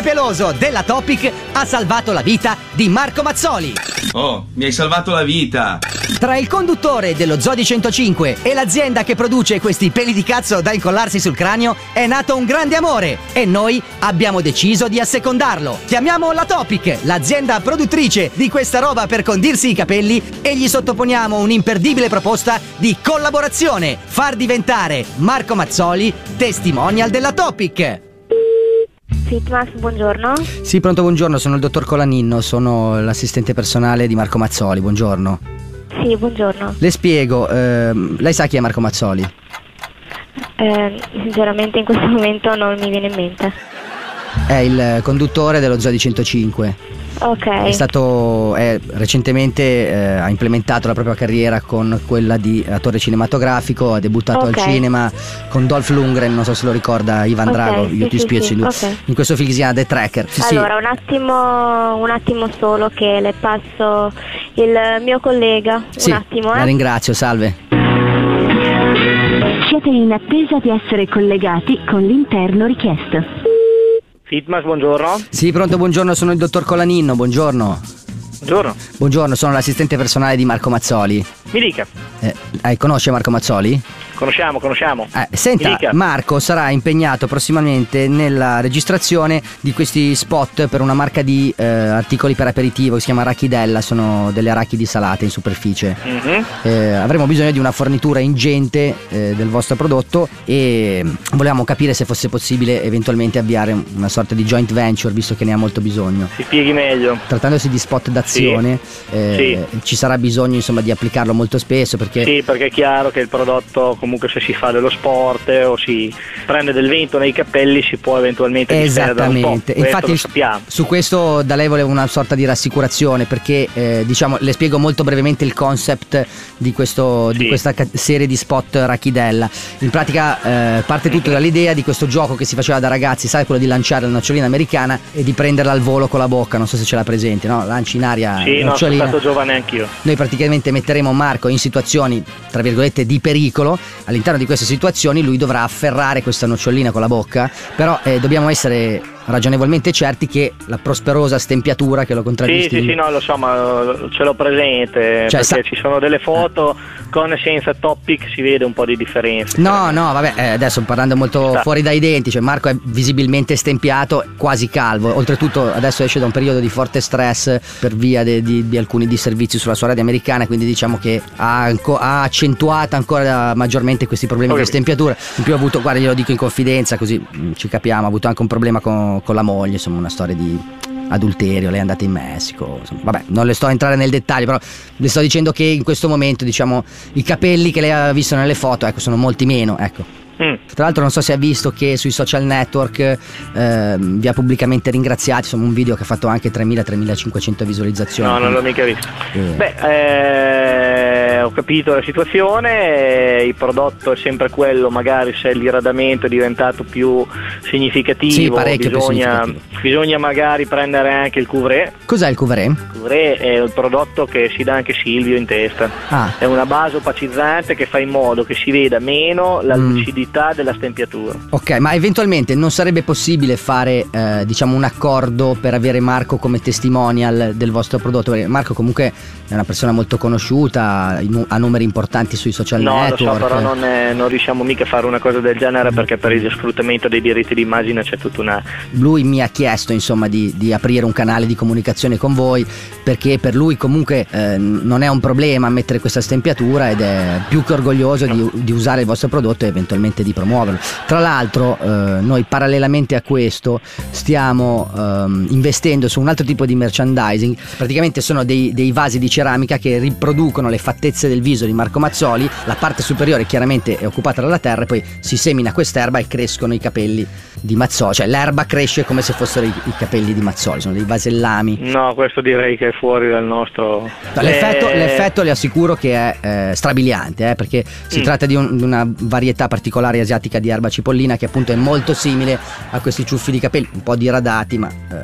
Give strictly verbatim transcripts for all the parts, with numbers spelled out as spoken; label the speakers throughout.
Speaker 1: peloso della Topic ha salvato la vita di Marco Mazzoli.
Speaker 2: Oh, mi hai salvato la vita.
Speaker 1: Tra il conduttore dello Zodi centocinque e l'azienda che produce questi peli di cazzo da incollarsi sul cranio è nato un grande amore e noi abbiamo deciso di assecondarlo. Chiamiamo la Topic, l'azienda produttrice di questa roba per condirsi i capelli, e gli sottoponiamo un'imperdibile proposta di collaborazione: far diventare Marco Mazzoli testimonial della Topic.
Speaker 3: Fitmas, buongiorno.
Speaker 1: Sì, pronto, buongiorno, sono il dottor Colaninno, sono l'assistente personale di Marco Mazzoli, buongiorno.
Speaker 3: Sì, buongiorno.
Speaker 1: Le spiego, ehm, lei sa chi è Marco Mazzoli?
Speaker 3: Eh, sinceramente in questo momento non mi viene in mente.
Speaker 1: È il conduttore dello Zodi centocinque.
Speaker 3: Ok.
Speaker 1: È stato è, recentemente eh, ha implementato la propria carriera con quella di attore cinematografico, ha debuttato
Speaker 3: okay.
Speaker 1: al cinema con Dolph Lundgren, non so se lo ricorda, Ivan
Speaker 3: okay,
Speaker 1: Drago,
Speaker 3: sì,
Speaker 1: io ti
Speaker 3: sì,
Speaker 1: spiego
Speaker 3: sì,
Speaker 1: in,
Speaker 3: okay.
Speaker 1: in questo film che si chiama The Tracker. Sì,
Speaker 3: allora,
Speaker 1: sì.
Speaker 3: un attimo, un attimo solo che le passo il mio collega.
Speaker 1: Sì,
Speaker 3: un attimo, eh.
Speaker 1: La ringrazio, salve.
Speaker 4: Siete in attesa di essere collegati con l'interno richiesto.
Speaker 5: Fitmas, buongiorno.
Speaker 1: Sì, pronto, buongiorno, sono il dottor Colaninno, buongiorno.
Speaker 5: Buongiorno.
Speaker 1: Buongiorno, sono l'assistente personale di Marco Mazzoli.
Speaker 5: Mi dica.
Speaker 1: Eh, eh, conosce Marco Mazzoli?
Speaker 5: Conosciamo, conosciamo.
Speaker 1: Eh, senta, Marco sarà impegnato prossimamente nella registrazione di questi spot per una marca di eh, articoli per aperitivo che si chiama Arachidella, sono delle arachidi salate in superficie.
Speaker 5: Mm-hmm.
Speaker 1: Eh, avremo bisogno di una fornitura ingente eh, del vostro prodotto e volevamo capire se fosse possibile eventualmente avviare una sorta di joint venture, visto che ne ha molto bisogno.
Speaker 5: Si spieghi meglio.
Speaker 1: Trattandosi di spot d'azione,
Speaker 5: sì.
Speaker 1: Eh,
Speaker 5: sì.
Speaker 1: ci sarà bisogno, insomma, di applicarlo molto spesso perché...
Speaker 5: Sì, perché è chiaro che il prodotto, comunque, se si fa dello sport o si prende del vento nei capelli, si può eventualmente disperdere un po'.
Speaker 1: Infatti
Speaker 5: lo sappiamo.
Speaker 1: Su questo da lei volevo una sorta di rassicurazione, perché eh, diciamo, le spiego molto brevemente il concept di, questo,
Speaker 5: sì.
Speaker 1: di questa ca- serie di spot Arachidella. In pratica eh, parte tutto dall'idea di questo gioco che si faceva da ragazzi, sai, quello di lanciare la nocciolina americana e di prenderla al volo con la bocca, non so se ce l'ha presente, no? Lanci in aria
Speaker 5: sì,
Speaker 1: la nocciolina.
Speaker 5: No, sono stato giovane anch'io.
Speaker 1: Noi praticamente metteremo Marco in situazioni, tra virgolette, di pericolo. All'interno di queste situazioni lui dovrà afferrare questa nocciolina con la bocca, però eh, dobbiamo essere ragionevolmente certi che la prosperosa stempiatura che lo contraddistingue.
Speaker 5: Sì, sì, sì, no, lo so, ma ce l'ho presente,
Speaker 1: cioè,
Speaker 5: perché
Speaker 1: sa-
Speaker 5: ci sono delle foto con e senza Topic, si vede un po' di differenza.
Speaker 1: No, no, vabbè, eh, adesso parlando molto
Speaker 5: Sta.
Speaker 1: fuori dai denti, cioè Marco è visibilmente stempiato, quasi calvo, oltretutto adesso esce da un periodo di forte stress per via de, di, di alcuni disservizi sulla sua radio americana, quindi diciamo che ha, anco, ha accentuato ancora maggiormente questi problemi okay. di stempiatura. In più ha avuto, guarda, glielo dico in confidenza così mh, ci capiamo, ha avuto anche un problema con con la moglie, insomma una storia di adulterio, lei è andata in Messico, insomma, vabbè, non le sto a entrare nel dettaglio, però le sto dicendo che in questo momento, diciamo, i capelli che lei ha visto nelle foto, ecco, sono molti meno, ecco. Mm. Tra l'altro non so se ha visto che sui social network eh, vi ha pubblicamente ringraziati, insomma un video che ha fatto anche tremila tremilacinquecento visualizzazioni.
Speaker 5: No, non l'ho mica visto.
Speaker 1: eh.
Speaker 5: Beh, eh, ho capito la situazione, il prodotto è sempre quello, magari se il diradamento è diventato più significativo,
Speaker 1: sì, parecchio
Speaker 5: bisogna,
Speaker 1: più significativo.
Speaker 5: bisogna magari prendere anche il couvret.
Speaker 1: Cos'è il couvret?
Speaker 5: Il couvret è il prodotto che si dà anche Silvio in testa.
Speaker 1: Ah.
Speaker 5: È una base opacizzante che fa in modo che si veda meno la
Speaker 1: mm.
Speaker 5: lucidità della stempiatura.
Speaker 1: Ok, ma eventualmente non sarebbe possibile fare eh, diciamo un accordo per avere Marco come testimonial del vostro prodotto? Perché Marco comunque è una persona molto conosciuta, ha numeri importanti sui social
Speaker 5: no,
Speaker 1: network.
Speaker 5: No, lo so, però non, è, non riusciamo mica a fare una cosa del genere perché per il sfruttamento dei diritti d'immagine c'è tutta una...
Speaker 1: Lui mi ha chiesto, insomma, di, di aprire un canale di comunicazione con voi, perché per lui comunque eh, non è un problema mettere questa stempiatura ed è più che orgoglioso di, di usare il vostro prodotto e eventualmente di promuoverlo. Tra l'altro eh, noi parallelamente a questo stiamo ehm, investendo su un altro tipo di merchandising. Praticamente sono dei, dei vasi di ceramica che riproducono le fattezze del viso di Marco Mazzoli. La parte superiore chiaramente è occupata dalla terra e poi si semina quest'erba e crescono i capelli di Mazzoli, cioè l'erba cresce come se fossero i, i capelli di Mazzoli, sono dei vasellami.
Speaker 5: No, questo direi che è fuori dal nostro...
Speaker 1: L'effetto,
Speaker 5: eh...
Speaker 1: l'effetto le assicuro che è eh, strabiliante, eh, perché si mm. tratta di, un, di una varietà particolare asiatica di erba cipollina che appunto è molto simile a questi ciuffi di capelli, un po' diradati, ma eh,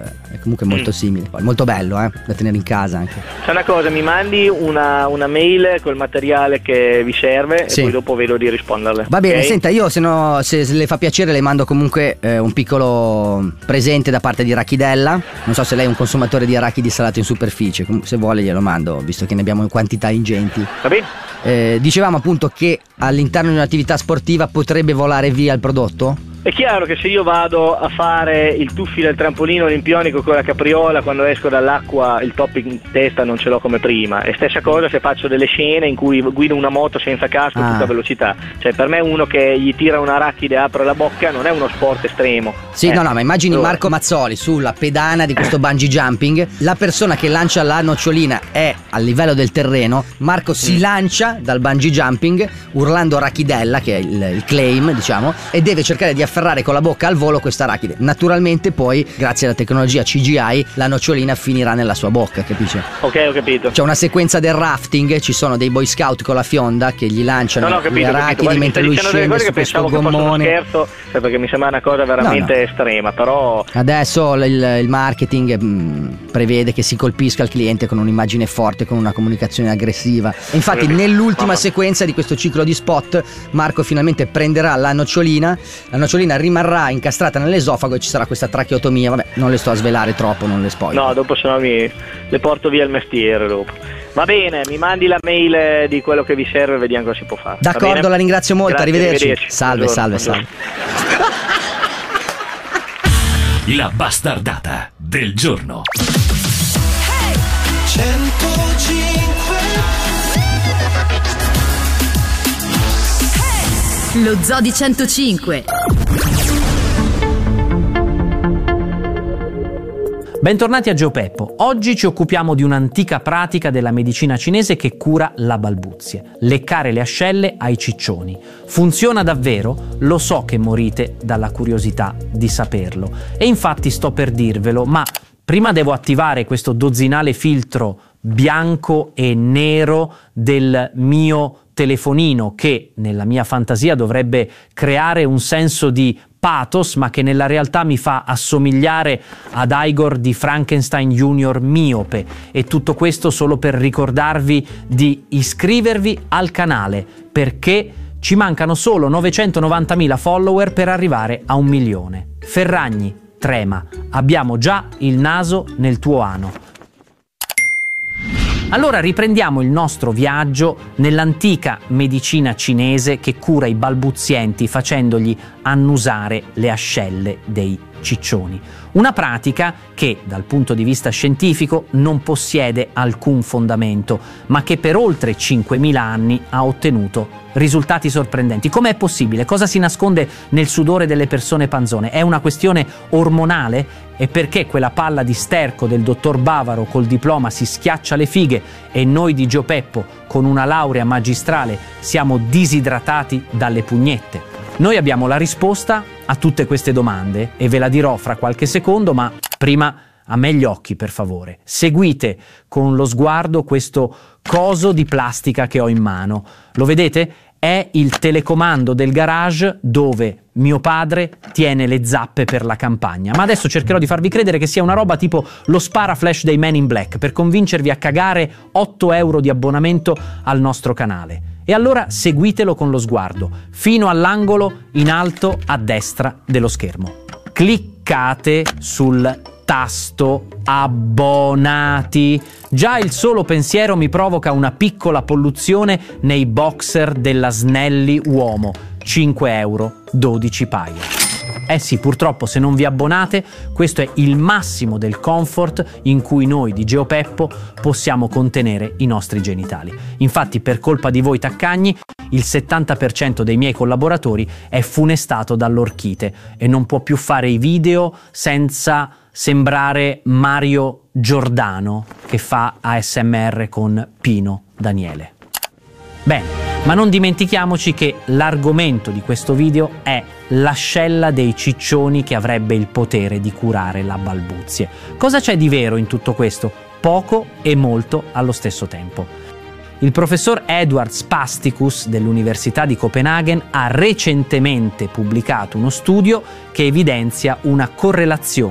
Speaker 1: comunque molto
Speaker 5: Mm.
Speaker 1: simile. Poi molto bello, eh, da tenere in casa anche.
Speaker 5: C'è una cosa, mi mandi una, una mail col materiale che vi serve
Speaker 1: Sì.
Speaker 5: e poi dopo vedo di risponderle.
Speaker 1: Va bene,
Speaker 5: ok?
Speaker 1: senta, io se, no, se, se le fa piacere le mando comunque eh, un piccolo presente da parte di Rachidella. Non so se lei è un consumatore di arachidi salato in superficie, com- se vuole glielo mando, visto che ne abbiamo in quantità ingenti.
Speaker 5: Va bene?
Speaker 1: Eh, dicevamo appunto che all'interno di un'attività sportiva potrebbe volare via il prodotto?
Speaker 5: È chiaro che se io vado a fare il tuffi del trampolino olimpionico con la capriola, quando esco dall'acqua il top in testa non ce l'ho come prima. E stessa cosa se faccio delle scene in cui guido una moto senza casco a
Speaker 1: Ah.
Speaker 5: tutta velocità. Cioè per me uno che gli tira un arachide e apre la bocca non è uno sport estremo.
Speaker 1: Sì,
Speaker 5: Eh,
Speaker 1: no, no, ma immagini
Speaker 5: allora,
Speaker 1: Marco Mazzoli sulla pedana di questo bungee jumping, la persona che lancia la nocciolina è a livello del terreno, Marco si
Speaker 5: Mm.
Speaker 1: lancia dal bungee jumping urlando Rachidella, che è il, il claim, diciamo, e deve cercare di afferrare con la bocca al volo questa arachide. Naturalmente poi, grazie alla tecnologia C G I, la nocciolina finirà nella sua bocca, capisce?
Speaker 5: Ok, ho capito.
Speaker 1: C'è una sequenza del rafting, ci sono dei boy scout con la fionda che gli lanciano
Speaker 5: No, no, ho
Speaker 1: le
Speaker 5: capito, ho capito.
Speaker 1: arachidi
Speaker 5: Guardi, mi
Speaker 1: mentre
Speaker 5: stai
Speaker 1: lui
Speaker 5: dicendo delle
Speaker 1: scende
Speaker 5: cose
Speaker 1: su
Speaker 5: che
Speaker 1: questo
Speaker 5: pensavo che fosse uno
Speaker 1: gommone.
Speaker 5: scherzo, cioè, perché mi sembra una cosa veramente
Speaker 1: No, no.
Speaker 5: estrema, però
Speaker 1: Adesso il, il marketing mh, prevede che si colpisca il cliente con un'immagine forte, con una comunicazione aggressiva. E infatti
Speaker 5: Mamma
Speaker 1: nell'ultima
Speaker 5: mia.
Speaker 1: sequenza di questo ciclo di spot Marco finalmente prenderà la nocciolina, la nocciolina rimarrà incastrata nell'esofago e ci sarà questa tracheotomia. Vabbè, non le sto a svelare troppo, non le spoiler.
Speaker 5: no, dopo se no mi le porto via il mestiere dopo. Va bene, mi mandi la mail di quello che vi serve e vediamo cosa si può fare. Va
Speaker 1: D'accordo,
Speaker 5: bene?
Speaker 1: la ringrazio molto,
Speaker 5: Grazie,
Speaker 1: arrivederci.
Speaker 5: arrivederci.
Speaker 1: Salve,
Speaker 5: Buongiorno,
Speaker 1: salve,
Speaker 5: buongiorno.
Speaker 1: salve.
Speaker 6: La bastardata del giorno.
Speaker 7: Lo Zoo di centocinque.
Speaker 8: Bentornati a GeoPeppo. Oggi ci occupiamo di un'antica pratica della medicina cinese che cura la balbuzie: leccare le ascelle ai ciccioni. Funziona davvero? Lo so che morite dalla curiosità di saperlo. E infatti sto per dirvelo, ma prima devo attivare questo dozzinale filtro bianco e nero del mio telefonino che nella mia fantasia dovrebbe creare un senso di pathos, ma che nella realtà mi fa assomigliare ad Igor di Frankenstein Junior miope. E tutto questo solo per ricordarvi di iscrivervi al canale, perché ci mancano solo novecentonovantamila follower per arrivare a un milione. Ferragni, trema, abbiamo già il naso nel tuo ano. Allora riprendiamo il nostro viaggio nell'antica medicina cinese che cura i balbuzienti facendogli annusare le ascelle dei ciccioni. Una pratica che, dal punto di vista scientifico, non possiede alcun fondamento, ma che per oltre cinquemila anni ha ottenuto risultati sorprendenti. Com'è possibile? Cosa si nasconde nel sudore delle persone panzone? È una questione ormonale? E perché quella palla di sterco del dottor Bavaro col diploma si schiaccia le fighe e noi di GeoPeppo con una laurea magistrale siamo disidratati dalle pugnette? Noi abbiamo la risposta a tutte queste domande e ve la dirò fra qualche secondo, ma prima a me gli occhi, per favore. Seguite con lo sguardo questo coso di plastica che ho in mano. Lo vedete? È il telecomando del garage dove mio padre tiene le zappe per la campagna. Ma adesso cercherò di farvi credere che sia una roba tipo lo spara flash dei Men in Black per convincervi a cagare otto euro di abbonamento al nostro canale. E allora seguitelo con lo sguardo, fino all'angolo in alto a destra dello schermo. Cliccate sul tasto abbonati. Già il solo pensiero mi provoca una piccola polluzione nei boxer della Snelli uomo. cinque euro, dodici paia. Eh sì, purtroppo se non vi abbonate, questo è il massimo del comfort in cui noi di GeoPeppo possiamo contenere i nostri genitali. Infatti, per colpa di voi taccagni, il settanta per cento dei miei collaboratori è funestato dall'orchite e non può più fare i video senza sembrare Mario Giordano che fa A S M R con Pino Daniele. Bene, ma non dimentichiamoci che l'argomento di questo video è l'ascella dei ciccioni che avrebbe il potere di curare la balbuzie. Cosa c'è di vero in tutto questo? Poco e molto allo stesso tempo. Il professor Edward Spasticus dell'Università di Copenaghen ha recentemente pubblicato uno studio che evidenzia una correlazione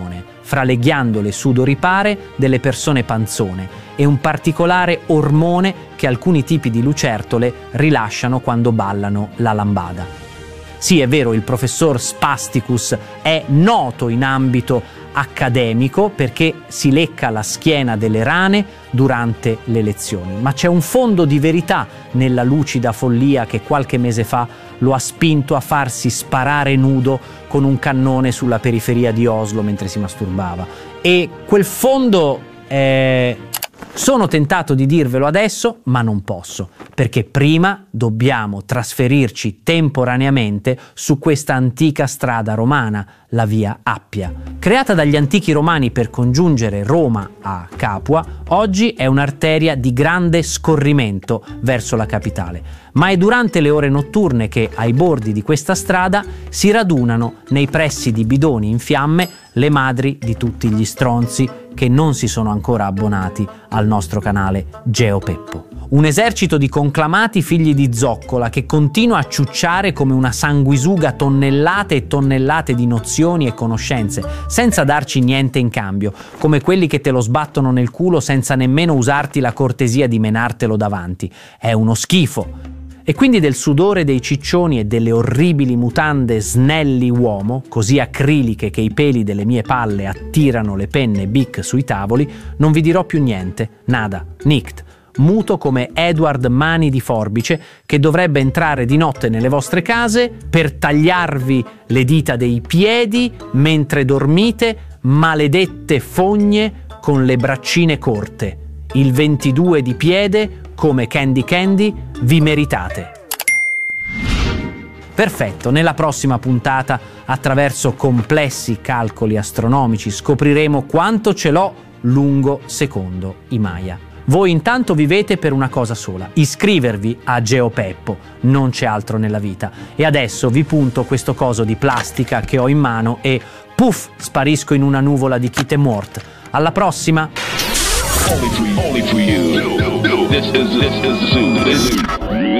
Speaker 8: fra le ghiandole sudoripare delle persone panzone e un particolare ormone che alcuni tipi di lucertole rilasciano quando ballano la lambada. Sì, è vero, il professor Spasticus è noto in ambito accademico perché si lecca la schiena delle rane durante le lezioni, ma c'è un fondo di verità nella lucida follia che qualche mese fa lo ha spinto a farsi sparare nudo con un cannone sulla periferia di Oslo mentre si masturbava. E quel fondo è... Sono tentato di dirvelo adesso, ma non posso, perché prima dobbiamo trasferirci temporaneamente su questa antica strada romana, la via Appia. Creata dagli antichi romani per congiungere Roma a Capua, oggi è un'arteria di grande scorrimento verso la capitale, ma è durante le ore notturne che ai bordi di questa strada si radunano nei pressi di bidoni in fiamme le madri di tutti gli stronzi che non si sono ancora abbonati al nostro canale GeoPeppo. Un esercito di conclamati figli di zoccola che continua a ciucciare come una sanguisuga tonnellate e tonnellate di nozioni e conoscenze, senza darci niente in cambio, come quelli che te lo sbattono nel culo senza nemmeno usarti la cortesia di menartelo davanti. È uno schifo. E quindi del sudore dei ciccioni e delle orribili mutande snelli uomo, così acriliche che i peli delle mie palle attirano le penne Bic sui tavoli, non vi dirò più niente, nada, nict, muto come Edward Mani di Forbice che dovrebbe entrare di notte nelle vostre case per tagliarvi le dita dei piedi mentre dormite, maledette fogne con le braccine corte. Il ventidue di piede, come Candy Candy, vi meritate. Perfetto, nella prossima puntata, attraverso complessi calcoli astronomici, scopriremo quanto ce l'ho lungo secondo i Maya. Voi intanto vivete per una cosa sola, iscrivervi a GeoPeppo, non c'è altro nella vita. E adesso vi punto questo coso di plastica che ho in mano e puff, sparisco in una nuvola di Kit e Mort. Alla prossima!
Speaker 9: Only for you. Only for you. This is, this is Zoo.